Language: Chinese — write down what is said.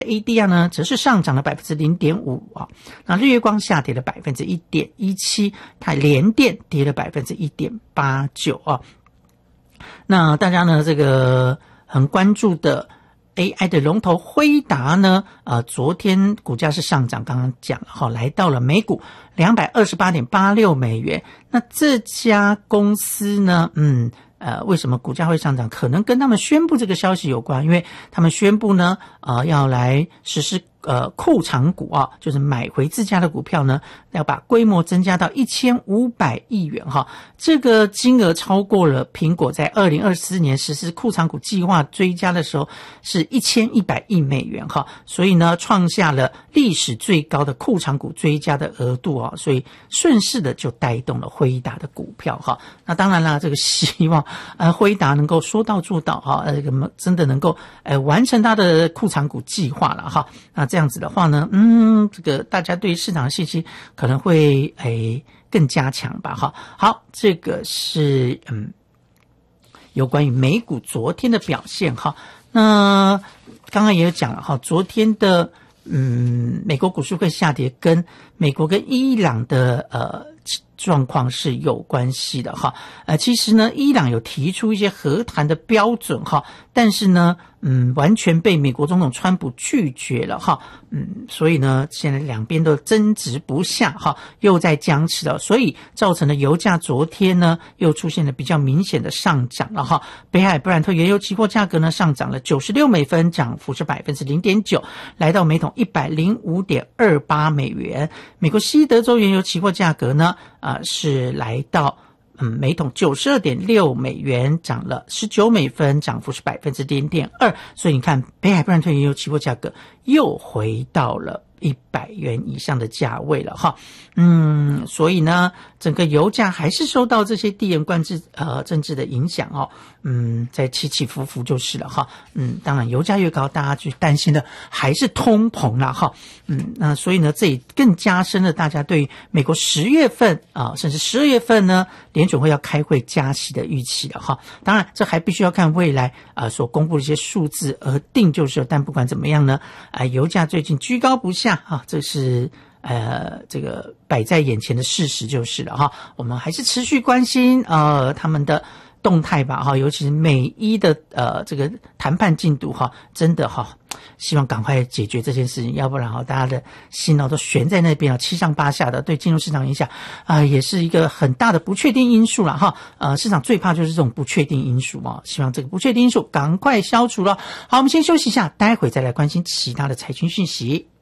ADR 呢则是上涨了 0.5% 啊，那日月光下跌了 1.17%， 台联电跌了 1.89% 啊。那大家呢这个很关注的 AI 的龙头辉达呢，昨天股价是上涨，刚刚讲了来到了每股 228.86 美元。那这家公司呢，为什么股价会上涨？可能跟他们宣布这个消息有关，因为他们宣布呢，要来实施库藏股啊，就是买回自家的股票呢，要把规模增加到1500亿元哈。这个金额超过了苹果在2024年实施库藏股计划追加的时候是1100亿美元哈，所以呢创下了历史最高的库藏股追加的额度啊，所以顺势的就带动了辉达的股票哈。那当然啦，这个希望辉达能够说到做到哈，真的能够完成他的库藏股计划了哈。那这样子的话呢，这个大家对市场的信心可能会更加强吧哈。好，这个是有关于美股昨天的表现哈。那刚刚也有讲了哈，昨天的美国股市会下跌跟美国跟伊朗的状况是有关系的哈。其实呢，伊朗有提出一些和谈的标准哈，但是呢完全被美国总统川普拒绝了哈。所以呢现在两边都争执不下哈，又在僵持了，所以造成了油价昨天呢又出现了比较明显的上涨了哈。北海布兰特原油期货价格呢上涨了96美分，涨幅是 0.9%， 来到每桶 105.28 美元。美国西德州原油期货价格呢是来到每桶 92.6 美元，涨了19美分，涨幅是 0.2%。 所以你看北海布兰特原油期货价格又回到了100元以上的价位了哈。所以呢整个油价还是受到这些地缘政治的影响哦。在起起伏伏就是了哈。当然油价越高，大家去担心的还是通膨啦哈。那所以呢这也更加深了大家对美国10月份甚至12月份呢联准会要开会加息的预期了哈。当然这还必须要看未来所公布的一些数字而定就是，但不管怎么样呢油价最近居高不下啊，这是这个摆在眼前的事实就是了哈。我们还是持续关心他们的动态吧哈，尤其是美伊的这个谈判进度哈，真的哈，希望赶快解决这件事情，要不然大家的心都悬在那边七上八下的，对金融市场影响也是一个很大的不确定因素了哈。市场最怕就是这种不确定因素希望这个不确定因素赶快消除了。好，我们先休息一下，待会再来关心其他的财经讯息。